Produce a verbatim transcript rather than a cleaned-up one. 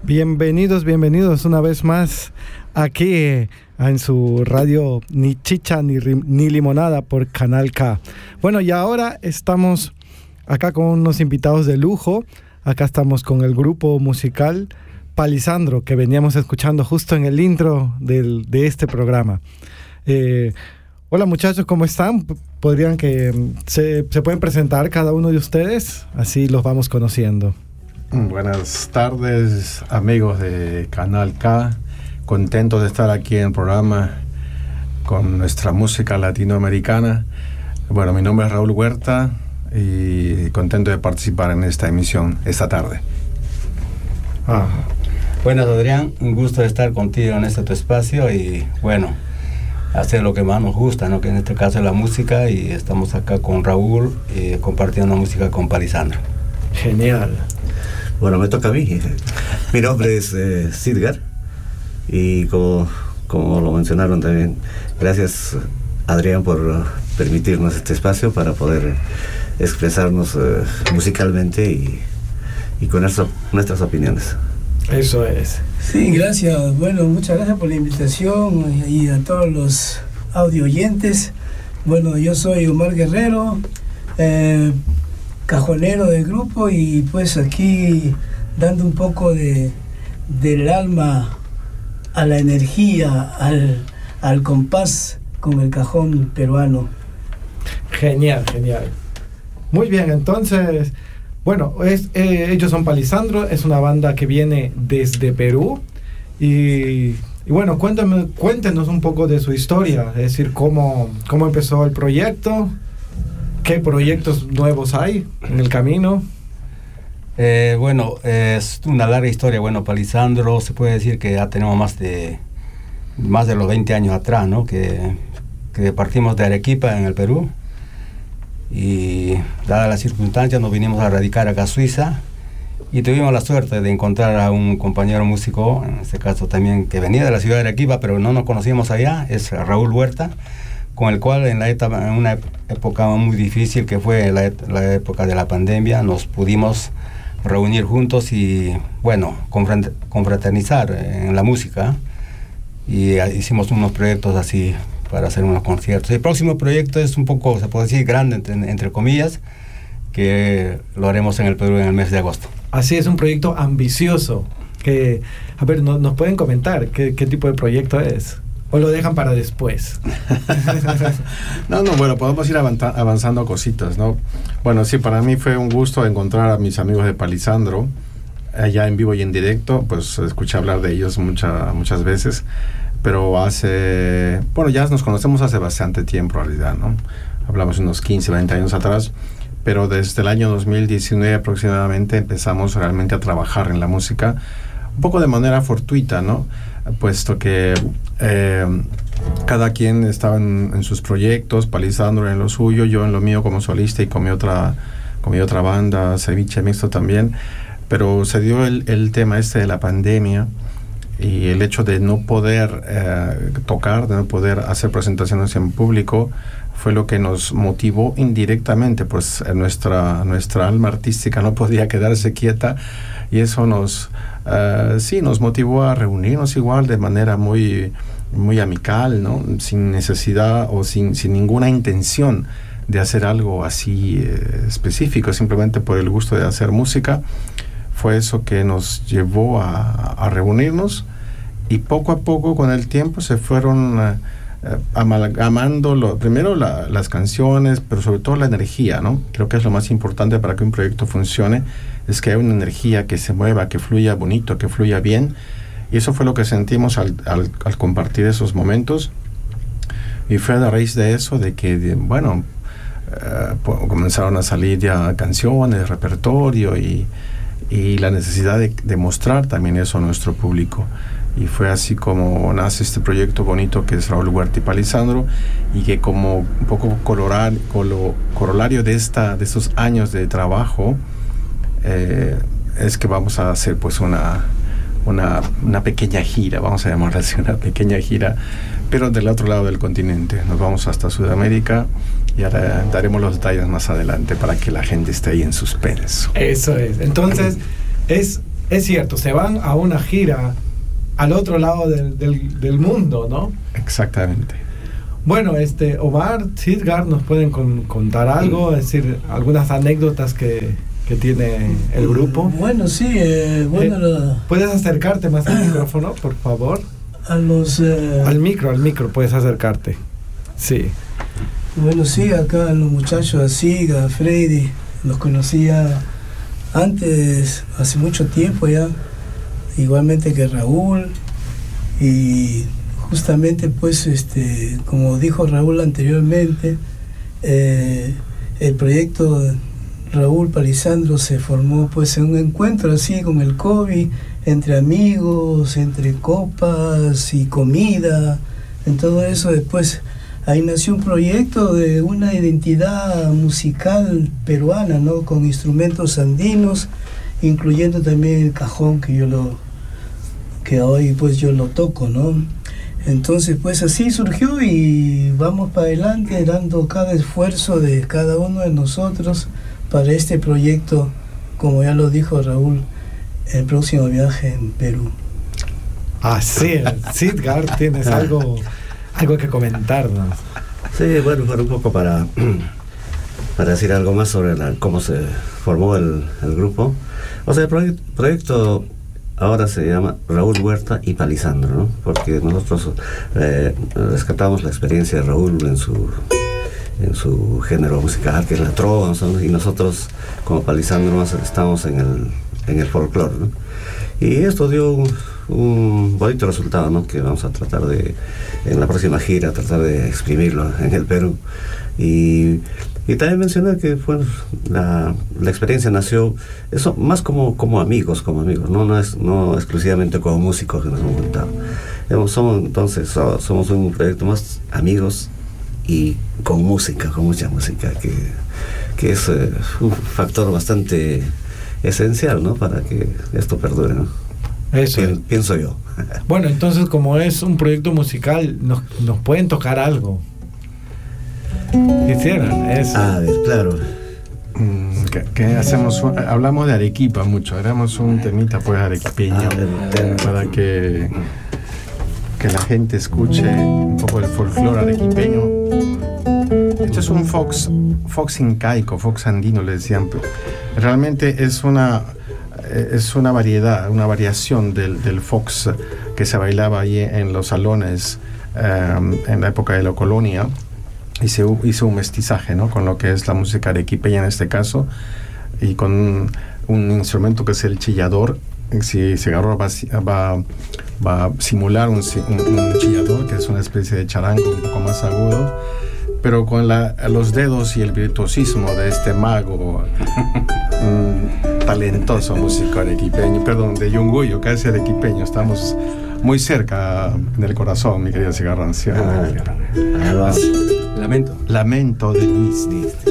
Bienvenidos, bienvenidos una vez más aquí eh, en su radio Ni Chicha ni, ni Limonada por Canal K. Bueno, y ahora estamos acá con unos invitados de lujo. Acá estamos con el grupo musical Palisandro, que veníamos escuchando justo en el intro del, de este programa. Eh, hola muchachos, ¿cómo están? ¿Podrían que se, se pueden presentar cada uno de ustedes? Así los vamos conociendo. Buenas tardes, amigos de Canal K. Contentos de estar aquí en el programa con nuestra música latinoamericana. Bueno, mi nombre es Raúl Huerta y contento de participar en esta emisión esta tarde. Ah. Buenas, Adrián, un gusto de estar contigo en este tu espacio y bueno, hacer lo que más nos gusta, ¿no? Que en este caso es la música, y estamos acá con Raúl eh, compartiendo música con Palisandro. Genial. Bueno, me toca a mí. Mi nombre es eh, Sidgar y como, como lo mencionaron también, gracias Adrián por permitirnos este espacio para poder expresarnos eh, musicalmente y, y con nuestro, nuestras opiniones. Eso es. Sí, gracias. Bueno, muchas gracias por la invitación y a todos los audio oyentes. Bueno, yo soy Omar Guerrero, eh, cajonero del grupo, y pues aquí dando un poco de del alma a la energía, al, al compás con el cajón peruano. Genial, genial. Muy bien, entonces, bueno, es, eh, ellos son Palisandro, es una banda que viene desde Perú y, y bueno, cuéntame, cuéntenos un poco de su historia, es decir, cómo, cómo empezó el proyecto. ¿Qué proyectos nuevos hay en el camino? Eh, bueno, eh, es una larga historia. Bueno, Palisandro se puede decir que ya tenemos más de más de los veinte años atrás, ¿no? Que, que partimos de Arequipa, en el Perú, y dadas las circunstancias nos vinimos a radicar acá a Suiza, y tuvimos la suerte de encontrar a un compañero músico, en este caso también, que venía de la ciudad de Arequipa, pero no nos conocíamos allá, es Raúl Huerta, con el cual en, la etapa, en una época muy difícil que fue la, la época de la pandemia, nos pudimos reunir juntos y, bueno, confraternizar en la música, y hicimos unos proyectos así para hacer unos conciertos. El próximo proyecto es un poco, se puede decir, grande, entre, entre comillas, que lo haremos en el Perú en el mes de agosto. Así es, un proyecto ambicioso. Que, a ver, ¿nos, nos pueden comentar qué, qué tipo de proyecto es? ¿O lo dejan para después? no, no, bueno, podemos ir avanza- avanzando cositas, ¿no? Bueno, sí, para mí fue un gusto encontrar a mis amigos de Palisandro, allá en vivo y en directo. Pues escuché hablar de ellos mucha, muchas veces, pero hace, bueno, ya nos conocemos hace bastante tiempo en realidad, ¿no? Hablamos unos quince, veinte años atrás, pero desde el año dos mil diecinueve aproximadamente empezamos realmente a trabajar en la música, un poco de manera fortuita, ¿no? Puesto que eh, cada quien estaba en, en sus proyectos, Palisandro en lo suyo, yo en lo mío como solista y con mi otra, con mi otra banda, Ceviche Mixto también, pero se dio el, el tema este de la pandemia y el hecho de no poder eh, tocar, de no poder hacer presentaciones en público, fue lo que nos motivó indirectamente, pues nuestra, nuestra alma artística no podía quedarse quieta, y eso nos, uh, sí, nos motivó a reunirnos igual de manera muy, muy amical, ¿no? Sin necesidad o sin, sin ninguna intención de hacer algo así eh, específico, simplemente por el gusto de hacer música. Fue eso que nos llevó a, a reunirnos, y poco a poco con el tiempo se fueron uh, amalgamando lo, primero la, las canciones, pero sobre todo la energía, ¿no? Creo que es lo más importante para que un proyecto funcione, es que haya una energía que se mueva, que fluya bonito, que fluya bien, y eso fue lo que sentimos al, al, al compartir esos momentos, y fue a raíz de eso de que, de, bueno, uh, pues, comenzaron a salir ya canciones, repertorio, y, y la necesidad de, de mostrar también eso a nuestro público. Y fue así como nace este proyecto bonito que es Raúl Huerta y Palisandro, y que como un poco colorar, colo, corolario de, esta, de estos años de trabajo, eh, es que vamos a hacer pues una, una, una pequeña gira, vamos a llamarla así, una pequeña gira, pero del otro lado del continente. Nos vamos hasta Sudamérica, y ahora daremos los detalles más adelante para que la gente esté ahí en suspenso. Eso es. Entonces, es es cierto, se van a una gira al otro lado del, del, del mundo, ¿no? Exactamente. Bueno, este Omar, Sidgar, ¿nos pueden con, contar algo? Es decir, algunas anécdotas que, que tiene el grupo. Bueno, sí, eh, bueno... Eh, la, ¿Puedes acercarte más al micrófono, por favor? A los... Eh, al micro, al micro, puedes acercarte. Sí. Bueno, sí, acá los muchachos, a Siga, a Freddy, los conocía antes, hace mucho tiempo ya, igualmente que Raúl, y justamente pues, este, como dijo Raúl anteriormente, eh, el proyecto Raúl Palisandro se formó pues en un encuentro así con el COVID, entre amigos, entre copas y comida, en todo eso. Después ahí nació un proyecto de una identidad musical peruana, ¿no? Con instrumentos andinos, incluyendo también el cajón que yo lo que hoy pues yo lo toco, ¿no? Entonces pues así surgió y vamos para adelante dando cada esfuerzo de cada uno de nosotros para este proyecto, como ya lo dijo Raúl, el próximo viaje en Perú. Ah, sí, Sidgar, tienes algo, algo que comentarnos. Sí, bueno, fue un poco para, para decir algo más sobre la, cómo se formó el, el grupo. O sea, el proye- proyecto ahora se llama Raúl Huerta y Palisandro, ¿no? Porque nosotros eh, rescatamos la experiencia de Raúl en su en su género musical, que es la trova, ¿no? Y nosotros como Palisandro más estamos en el, en el folclore, ¿no? Y esto dio un, un bonito resultado, ¿no? Que vamos a tratar de, en la próxima gira, tratar de exprimirlo en el Perú. Y, y también mencionar que fue la, la experiencia nació eso más como, como amigos, como amigos, ¿no? No, es, no exclusivamente como músicos que nos hemos juntado. Hemos, somos, entonces so, somos un proyecto más amigos y con música, con mucha música, que, que es eh, un factor bastante esencial, ¿no? Para que esto perdure, ¿no? Eso. Pi- pienso yo. Bueno, entonces como es un proyecto musical, nos, nos pueden tocar algo. Quisieran eso. A ver, claro. Mm, ¿Qué, qué hacemos? Hablamos de Arequipa mucho. Haremos un temita pues arequipeño A ver, para que que la gente escuche un poco el folclore arequipeño. Esto es un fox, fox incaico, fox andino, le decían. Realmente es una es una variedad, una variación del, del fox que se bailaba allí en los salones um, en la época de la colonia, y se hizo un mestizaje, ¿no? Con lo que es la música arequipeña en este caso, y con un, un instrumento que es el chillador. Si se agarra va, va, va a simular un, un, un chillador, que es una especie de charango un poco más agudo, pero con la, los dedos y el virtuosismo de este mago un talentoso músico arequipeño, perdón, de Yunguyo, casi arequipeño. Estamos muy cerca en el corazón, mi querida Cigarrancio. Ah, ah, Lamento. Lamento del Misty.